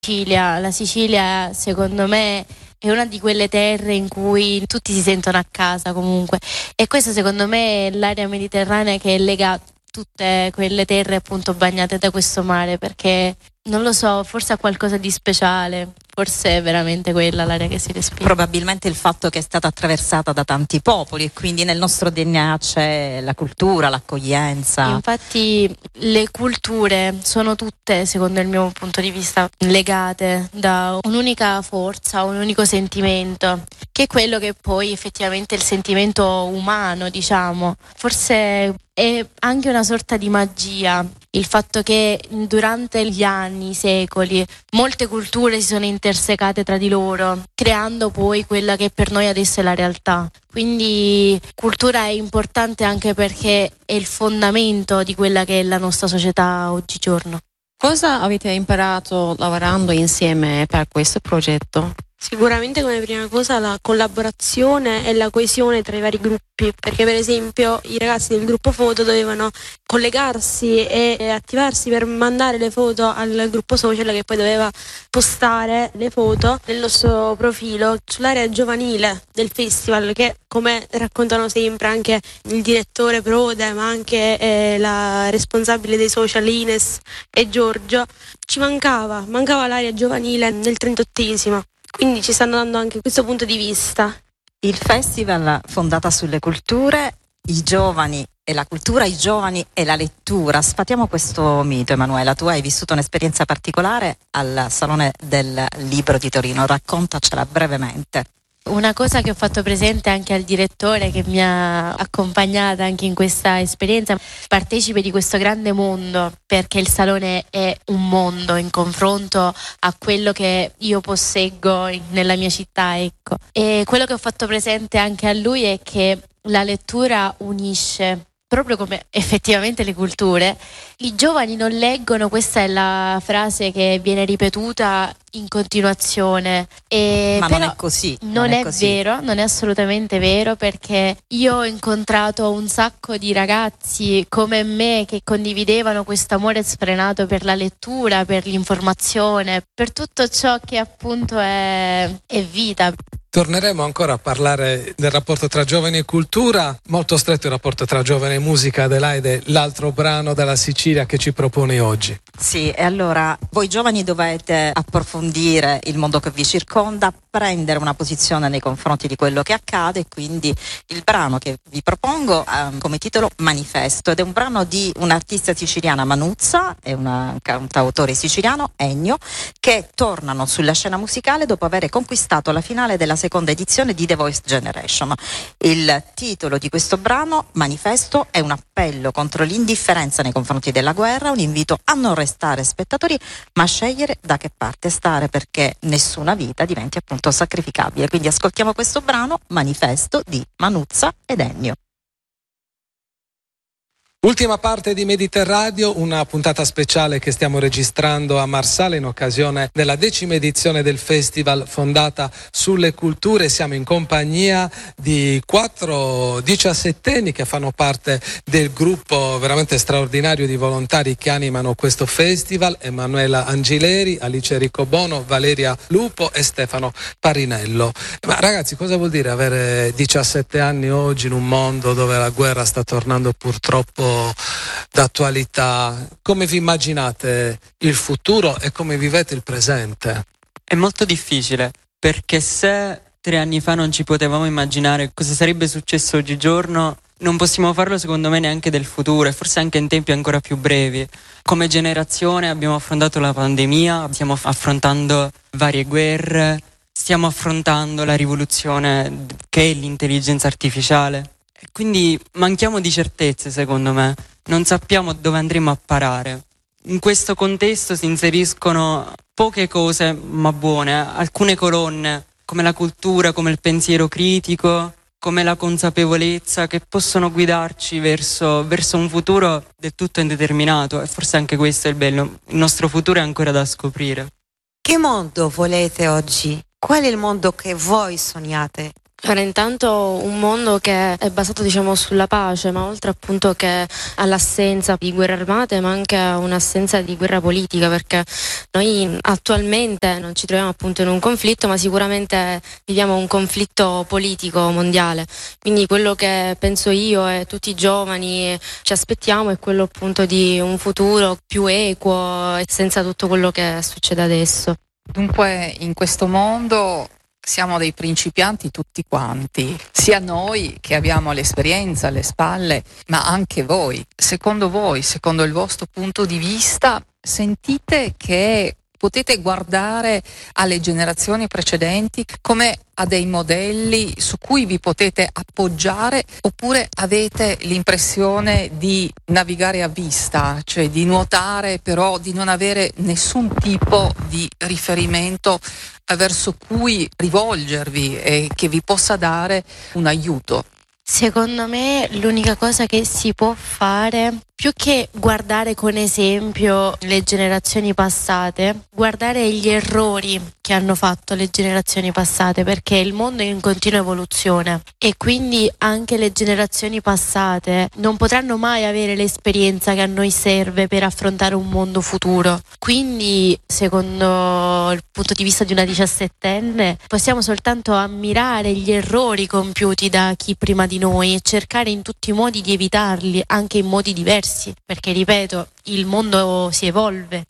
Sicilia. La Sicilia, secondo me, è una di quelle terre in cui tutti si sentono a casa comunque, e questa secondo me è l'area mediterranea che lega tutte quelle terre appunto bagnate da questo mare, perché non lo so, forse ha qualcosa di speciale, forse è veramente quella l'area che si respira. Probabilmente il fatto che è stata attraversata da tanti popoli e quindi nel nostro DNA c'è la cultura, l'accoglienza. Infatti le culture sono tutte, secondo il mio punto di vista, legate da un'unica forza, un unico sentimento, che è quello che poi effettivamente è il sentimento umano, diciamo. Forse è anche una sorta di magia il fatto che durante gli anni, i secoli, molte culture si sono intersecate tra di loro, creando poi quella che per noi adesso è la realtà. Quindi cultura è importante anche perché è il fondamento di quella che è la nostra società oggigiorno. Cosa avete imparato lavorando insieme per questo progetto? Sicuramente come prima cosa la collaborazione e la coesione tra i vari gruppi, perché per esempio i ragazzi del gruppo foto dovevano collegarsi e attivarsi per mandare le foto al gruppo social, che poi doveva postare le foto nel nostro profilo sull'area giovanile del festival, che come raccontano sempre anche il direttore Prode, ma anche la responsabile dei social Ines e Giorgio, ci mancava l'area giovanile nel 38esimo. Quindi ci stanno dando anche questo punto di vista. Il festival fondata sulle culture, i giovani e la cultura, i giovani e la lettura. Sfatiamo questo mito, Emanuela. Tu hai vissuto un'esperienza particolare al Salone del Libro di Torino. Raccontacela brevemente. Una cosa che ho fatto presente anche al direttore che mi ha accompagnata anche in questa esperienza: partecipe di questo grande mondo, perché il salone è un mondo in confronto a quello che io posseggo nella mia città, ecco. E quello che ho fatto presente anche a lui è che la lettura unisce, proprio come effettivamente le culture. I giovani non leggono, questa è la frase che viene ripetuta in continuazione. Ma però non è così. Non è così. Vero, non è assolutamente vero, perché io ho incontrato un sacco di ragazzi come me che condividevano questo amore sfrenato per la lettura, per l'informazione, per tutto ciò che appunto è vita. Torneremo ancora a parlare del rapporto tra giovani e cultura, molto stretto il rapporto tra giovani e musica. Adelaide, l'altro brano dalla Sicilia che ci proponi oggi. Sì, e allora voi giovani dovete approfondire il mondo che vi circonda, prendere una posizione nei confronti di quello che accade, quindi il brano che vi propongo ha come titolo Manifesto, ed è un brano di un'artista siciliana, Manuzza, e un cantautore siciliano, Ennio, che tornano sulla scena musicale dopo aver conquistato la finale della seconda edizione di The Voice Generation. Il titolo di questo brano, Manifesto, è un appello contro l'indifferenza nei confronti della guerra, un invito a non restare spettatori ma a scegliere da che parte stare, perché nessuna vita diventi appunto sacrificabile. Quindi ascoltiamo questo brano, Manifesto, di Manuzza ed Ennio. Ultima parte di Mediterradio, una puntata speciale che stiamo registrando a Marsala in occasione della 10ª edizione del festival fondata sulle culture. Siamo in compagnia di 4 diciassettenni che fanno parte del gruppo veramente straordinario di volontari che animano questo festival: Emanuela Angileri, Alice Riccobono, Valeria Lupo e Stefano Parinello. Ma ragazzi, cosa vuol dire avere 17 anni oggi in un mondo dove la guerra sta tornando purtroppo d'attualità? Come vi immaginate il futuro e come vivete il presente? È molto difficile, perché se 3 anni fa non ci potevamo immaginare cosa sarebbe successo oggigiorno, non possiamo farlo secondo me neanche del futuro, e forse anche in tempi ancora più brevi. Come generazione abbiamo affrontato la pandemia, stiamo affrontando varie guerre, stiamo affrontando la rivoluzione che è l'intelligenza artificiale. Quindi manchiamo di certezze, secondo me, non sappiamo dove andremo a parare. In questo contesto si inseriscono poche cose ma buone, alcune colonne come la cultura, come il pensiero critico, come la consapevolezza, che possono guidarci verso un futuro del tutto indeterminato, e forse anche questo è il bello, il nostro futuro è ancora da scoprire. Che mondo volete oggi? Qual è il mondo che voi sognate? Allora, intanto un mondo che è basato sulla pace, ma oltre appunto che all'assenza di guerre armate, ma anche a un'assenza di guerra politica, perché noi attualmente non ci troviamo appunto in un conflitto, ma sicuramente viviamo un conflitto politico mondiale. Quindi quello che penso io e tutti i giovani ci aspettiamo è quello appunto di un futuro più equo e senza tutto quello che succede adesso. Dunque, in questo mondo siamo dei principianti tutti quanti, sia noi che abbiamo l'esperienza alle spalle, ma anche voi. Secondo voi, secondo il vostro punto di vista, sentite che potete guardare alle generazioni precedenti come a dei modelli su cui vi potete appoggiare, oppure avete l'impressione di navigare a vista, cioè di nuotare però di non avere nessun tipo di riferimento verso cui rivolgervi e che vi possa dare un aiuto? Secondo me l'unica cosa che si può fare, più che guardare con esempio le generazioni passate, guardare gli errori che hanno fatto le generazioni passate, perché il mondo è in continua evoluzione e quindi anche le generazioni passate non potranno mai avere l'esperienza che a noi serve per affrontare un mondo futuro. Quindi, secondo il punto di vista di una 17enne, possiamo soltanto ammirare gli errori compiuti da chi prima di noi e cercare in tutti i modi di evitarli, anche in modi diversi, perché ripeto, il mondo si evolve.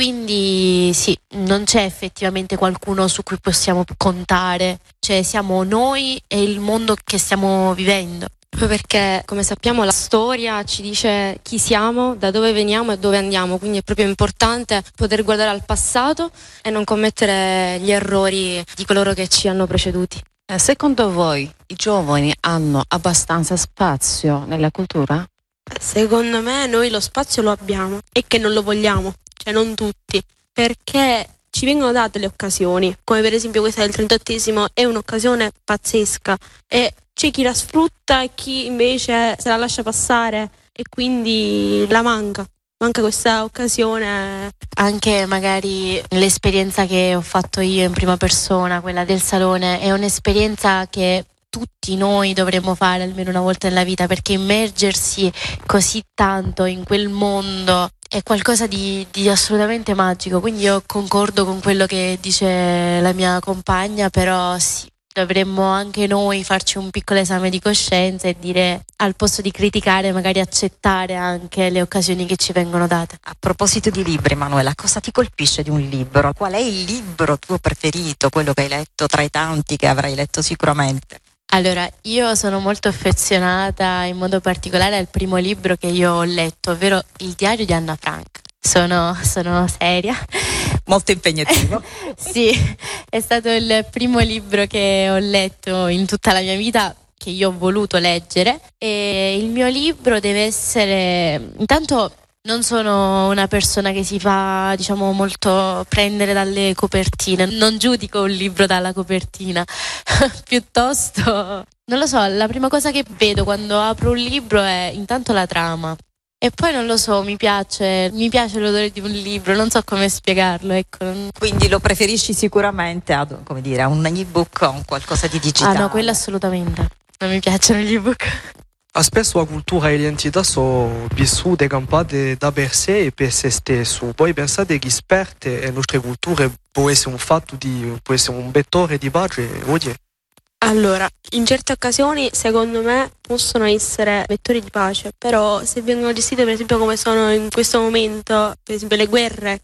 Quindi sì, non c'è effettivamente qualcuno su cui possiamo contare, cioè siamo noi e il mondo che stiamo vivendo. Perché, come sappiamo, la storia ci dice chi siamo, da dove veniamo e dove andiamo, quindi è proprio importante poter guardare al passato e non commettere gli errori di coloro che ci hanno preceduti. Secondo voi i giovani hanno abbastanza spazio nella cultura? Secondo me noi lo spazio lo abbiamo e che non lo vogliamo, cioè non tutti, perché ci vengono date le occasioni, come per esempio questa del 38esimo è un'occasione pazzesca e c'è chi la sfrutta e chi invece se la lascia passare e quindi la manca questa occasione. Anche magari l'esperienza che ho fatto io in prima persona, quella del salone, è un'esperienza che tutti noi dovremmo fare almeno una volta nella vita, perché immergersi così tanto in quel mondo è qualcosa di assolutamente magico. Quindi io concordo con quello che dice la mia compagna, però sì, dovremmo anche noi farci un piccolo esame di coscienza e dire, al posto di criticare, magari accettare anche le occasioni che ci vengono date. A proposito di libri, Manuela, cosa ti colpisce di un libro? Qual è il libro tuo preferito, quello che hai letto tra i tanti che avrai letto sicuramente? Allora, io sono molto affezionata in modo particolare al primo libro che io ho letto, ovvero Il diario di Anna Frank. Sono seria. Molto impegnativo. Sì, è stato il primo libro che ho letto in tutta la mia vita, che io ho voluto leggere, e il mio libro deve essere, intanto non sono una persona che si fa, molto prendere dalle copertine, non giudico un libro dalla copertina, piuttosto, non lo so, la prima cosa che vedo quando apro un libro è intanto la trama. E poi non lo so, mi piace l'odore di un libro, non so come spiegarlo, ecco. Quindi lo preferisci sicuramente a un ebook o un qualcosa di digitale? Ah no, quello assolutamente. Non mi piacciono gli ebook. Spesso la cultura e l'identità sono vissute e campate da per sé e per se stesso. Poi pensate che sperte le nostre culture può essere può essere un vettore di pace, oye? Allora, in certe occasioni secondo me possono essere vettori di pace, però se vengono gestite per esempio come sono in questo momento, per esempio le guerre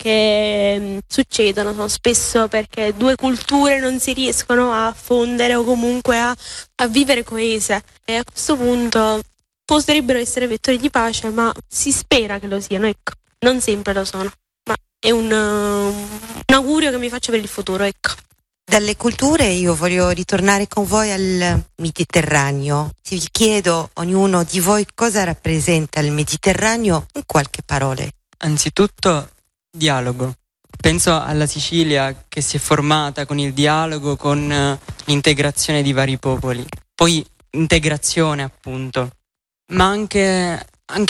che succedono sono spesso perché due culture non si riescono a fondere o comunque a vivere coese, e a questo punto potrebbero essere vettori di pace, ma si spera che lo siano, ecco. Non sempre lo sono, ma è un augurio che mi faccio per il futuro, ecco. Dalle culture io voglio ritornare con voi al Mediterraneo. Vi chiedo ognuno di voi cosa rappresenta il Mediterraneo in qualche parole. Anzitutto dialogo. Penso alla Sicilia che si è formata con il dialogo, con l'integrazione di vari popoli. Poi integrazione appunto, ma anche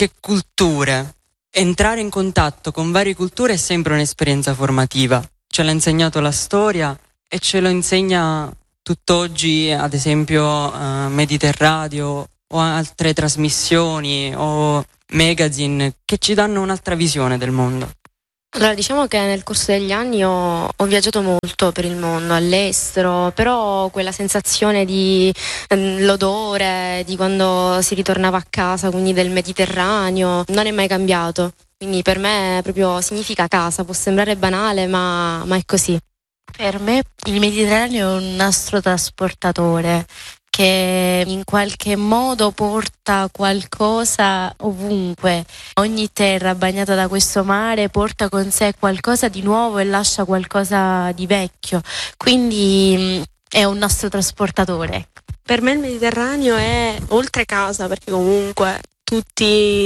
culture. Entrare in contatto con varie culture è sempre un'esperienza formativa. Ce l'ha insegnato la storia e ce lo insegna tutt'oggi, ad esempio Mediterraneo o altre trasmissioni o magazine che ci danno un'altra visione del mondo? Allora, diciamo che nel corso degli anni ho viaggiato molto per il mondo, all'estero, però quella sensazione di l'odore di quando si ritornava a casa, quindi del Mediterraneo, non è mai cambiato. Quindi per me proprio significa casa, può sembrare banale, ma è così. Per me il Mediterraneo è un nastro trasportatore che in qualche modo porta qualcosa ovunque. Ogni terra bagnata da questo mare porta con sé qualcosa di nuovo e lascia qualcosa di vecchio, quindi è un nastro trasportatore. Per me il Mediterraneo è oltre casa, perché comunque tutti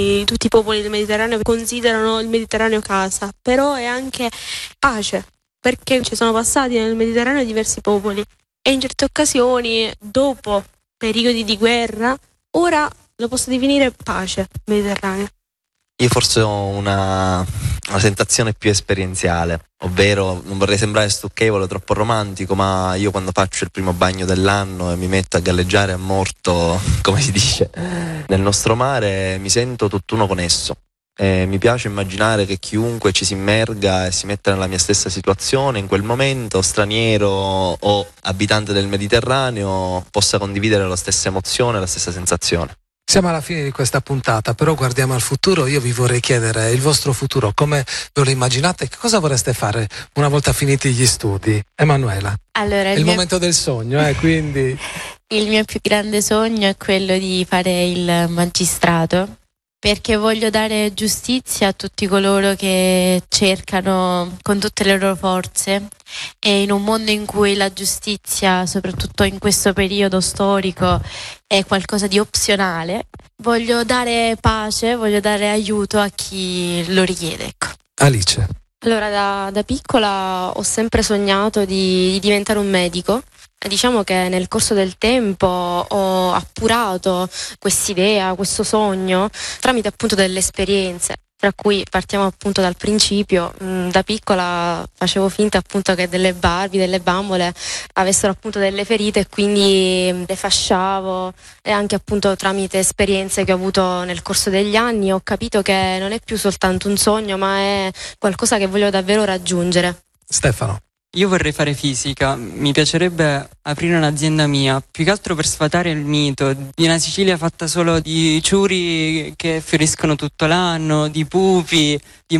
i popoli del Mediterraneo considerano il Mediterraneo casa, però è anche pace, perché ci sono passati nel Mediterraneo diversi popoli. E in certe occasioni, dopo periodi di guerra, ora lo posso definire pace mediterranea. Io forse ho una sensazione più esperienziale, ovvero non vorrei sembrare stucchevole o troppo romantico, ma io quando faccio il primo bagno dell'anno e mi metto a galleggiare a morto, come si dice, nel nostro mare, mi sento tutt'uno con esso. Mi piace immaginare che chiunque ci si immerga e si metta nella mia stessa situazione in quel momento, straniero o abitante del Mediterraneo, possa condividere la stessa emozione, la stessa sensazione. Siamo alla fine di questa puntata, però guardiamo al futuro. Io vi vorrei chiedere il vostro futuro, come ve lo immaginate? Che cosa vorreste fare una volta finiti gli studi? Emanuela, Allora, è il momento del sogno, quindi... Il mio più grande sogno è quello di fare il magistrato, perché voglio dare giustizia a tutti coloro che cercano con tutte le loro forze, e in un mondo in cui la giustizia, soprattutto in questo periodo storico, è qualcosa di opzionale, voglio dare pace, voglio dare aiuto a chi lo richiede. Ecco. Alice. Allora, da piccola ho sempre sognato di diventare un medico. Diciamo che nel corso del tempo ho appurato quest'idea, questo sogno, tramite appunto delle esperienze, tra cui partiamo appunto dal principio. Da piccola facevo finta appunto che delle Barbie, delle bambole avessero appunto delle ferite, e quindi le fasciavo, e anche appunto tramite esperienze che ho avuto nel corso degli anni ho capito che non è più soltanto un sogno, ma è qualcosa che voglio davvero raggiungere. Stefano. Io vorrei fare fisica, mi piacerebbe aprire un'azienda mia, più che altro per sfatare il mito di una Sicilia fatta solo di ciuri che fioriscono tutto l'anno, di pupi, di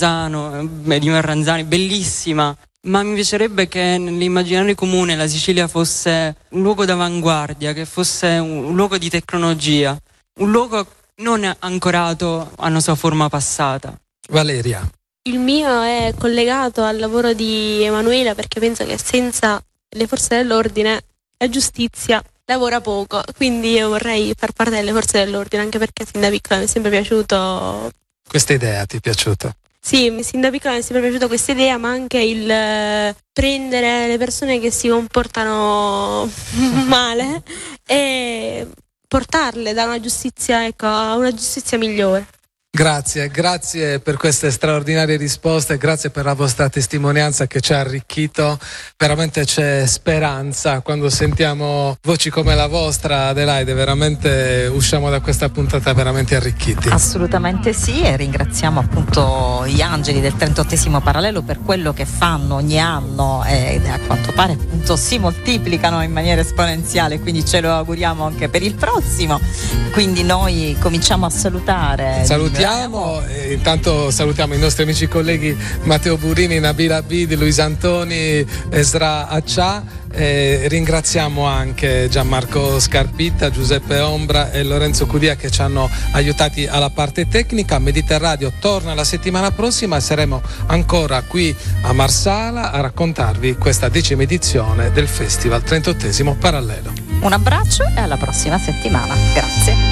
marranzani, bellissima. Ma mi piacerebbe che nell'immaginario comune la Sicilia fosse un luogo d'avanguardia, che fosse un luogo di tecnologia, un luogo non ancorato a una sua forma passata. Valeria. Il mio è collegato al lavoro di Emanuela, perché penso che senza le forze dell'ordine la giustizia lavora poco, quindi io vorrei far parte delle forze dell'ordine, anche perché sin da piccola mi è sempre piaciuto. Questa idea ti è piaciuta? Sì, sin da piccola mi è sempre piaciuta questa idea, ma anche il prendere le persone che si comportano male e portarle da una giustizia, a una giustizia migliore. Grazie per queste straordinarie risposte, grazie per la vostra testimonianza che ci ha arricchito. Veramente c'è speranza quando sentiamo voci come la vostra, Adelaide, veramente usciamo da questa puntata veramente arricchiti. Assolutamente sì, e ringraziamo appunto gli angeli del 38esimo parallelo per quello che fanno ogni anno, e a quanto pare appunto si moltiplicano in maniera esponenziale, quindi ce lo auguriamo anche per il prossimo. Quindi noi cominciamo a salutare. Salutiamo, e intanto salutiamo i nostri amici colleghi Matteo Burini, Nabila Abid, Luisa Antoni, Esra Accia. Ringraziamo anche Gianmarco Scarpitta, Giuseppe Ombra e Lorenzo Cudia che ci hanno aiutati alla parte tecnica. Mediterradio torna la settimana prossima e saremo ancora qui a Marsala a raccontarvi questa 10ª edizione del Festival 38esimo Parallelo. Un abbraccio e alla prossima settimana. Grazie.